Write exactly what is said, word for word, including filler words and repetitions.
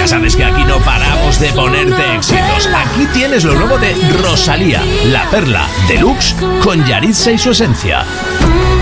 Ya sabes que aquí no paramos de ponerte éxitos. Aquí tienes lo nuevo de Rosalía, La Perla Deluxe con Yaritza y su esencia.